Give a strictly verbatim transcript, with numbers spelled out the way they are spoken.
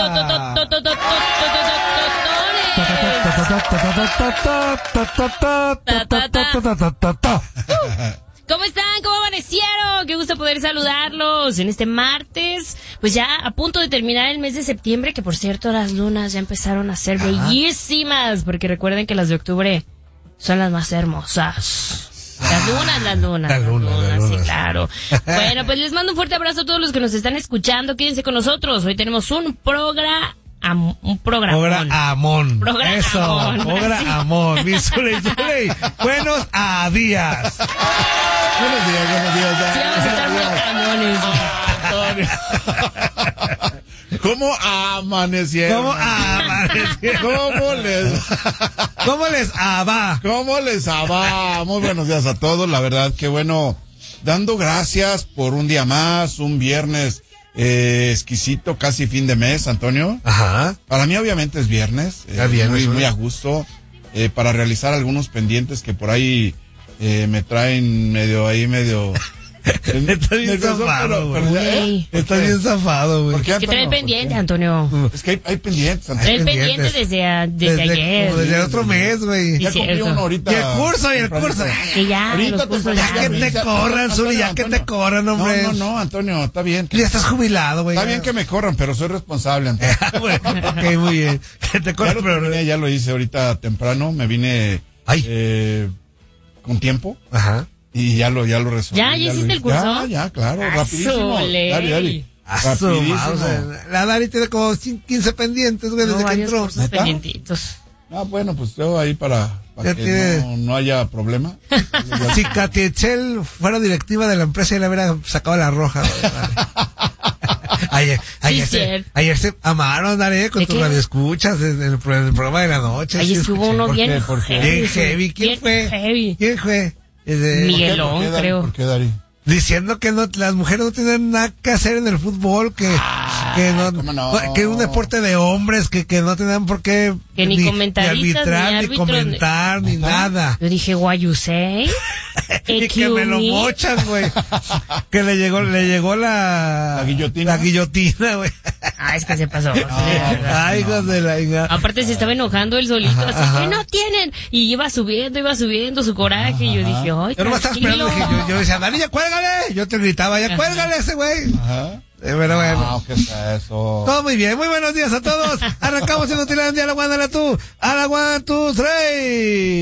¿Cómo están? ¿Cómo amanecieron? Qué gusto poder saludarlos en este martes. Pues ya a punto de terminar el mes de septiembre, que por cierto las lunas ya empezaron a ser bellísimas, porque recuerden que las de octubre son las más hermosas. Las lunas, las lunas. La luna, las lunas, la luna. sí, claro. Bueno, pues les mando un fuerte abrazo a todos los que nos están escuchando. Quédense con nosotros. Hoy tenemos un programa, un programa. Programón. Programón. Eso, programón. Mi Zuley, Zuley. Buenos a días. Buenos días, buenos días. Sí, vamos a estar muy camones. ¿Cómo amanecieron? ¿Cómo amanecieron? ¿Cómo les, ¿Cómo les va? cómo les va? Muy buenos días a todos. La verdad que bueno, dando gracias por un día más, un viernes eh, exquisito, casi fin de mes, Antonio. Ajá. Para mí obviamente es viernes, eh, Ya viernes, muy, ¿no? muy a gusto, eh, para realizar algunos pendientes que por ahí eh, me traen medio ahí, medio... Está bien nervioso, zafado, pero- pero ya- güey. Está bien zafado, güey. ¿Por qué, Es que trae Antonio? el pendiente, ¿Por qué? Antonio. Es que hay, hay pendientes, Trae Antonio. el pendiente pendientes. desde, a- desde, ayer. como desde otro mes, güey. Ya Sí, cumplí cierto. uno ahorita. Y el curso, y el curso. Que ya, Ahorita los te cursos Ya ya. que te corran, Zuli, ya que te corran, hombre. No, no, no, Antonio, está bien. Ya estás jubilado, güey. Está bien que me corran, pero soy responsable, Antonio. Bueno, ok, muy bien. Que te Ya corran, lo pero... terminé, ya lo hice ahorita temprano, me vine Ay. eh, con tiempo Ajá. y ya lo, ya lo resolví. ¿Ya? ¿Ya lo hiciste el hice. curso? Ya, ya, claro, Ah, rapidísimo. sole. Dale, dale. A su Rapidísimo. madre, o sea, la Dari tiene como quince pendientes, güey, No, desde que varios entró. cursos ¿Neta? pendientitos. Ah, bueno, pues yo ahí para, para Ya que tiene- no, no haya problema. Si Katy Echel fuera directiva de la empresa, ya le hubiera sacado la roja, güey. Ayer, ayer, se, cierto. ayer se amaron, Daré, con ¿De tus qué? radioescuchas en el, pro- en el programa de la noche. Ahí sí, estuvo escuché. uno ¿Por bien qué? ¿Por qué? Bien heavy. ¿Quién bien fue? heavy. ¿Quién fue? Ese- Miguelón, ¿Por qué, Dari? creo. ¿Por qué, Dari? Diciendo que no, las mujeres no tienen nada que hacer en el fútbol, que, que no, ¿cómo no? que es un deporte de hombres, que, que no tienen por qué Que ni comentaristas, ni arbitrar, ni, árbitros, comentar, ni nada. Yo dije, what you say? Y que me lo Excuse me. mochan, güey. Que le llegó, le llegó la... La guillotina. La guillotina, güey. Ah, es que se pasó. Ay, hijos de la hija. Aparte se estaba enojando él solito, así ajá. que no tienen. Y iba subiendo, iba subiendo su coraje. Y yo dije, ay, Yo nomás estaba tranquilo. esperando, dije, yo, yo decía, Dani, ya cuélgale. Yo te gritaba, ya Ajá. cuélgale ese güey. Ajá. Eh, Pero bueno. No, ¿qué es eso? Todo muy bien, muy buenos días a todos. Arrancamos en Utilandia, a la one, a la two, a la one, two, three.